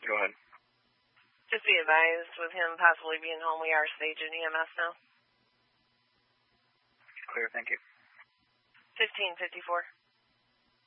Go ahead. Just be advised, with him possibly being home, we are staging EMS now. Clear, thank you. 1554.